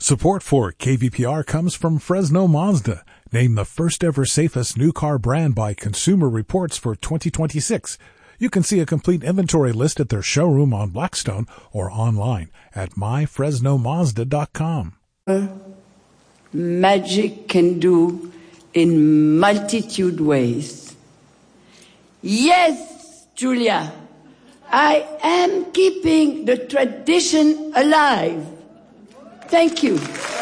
Support for KVPR comes from Fresno Mazda, named the first ever safest new car brand by Consumer Reports for 2026. You can see a complete inventory list at their showroom on Blackstone or online at myfresnomazda.com. Magic can do in multitude ways. Yes, Julia, I am keeping the tradition alive. Thank you.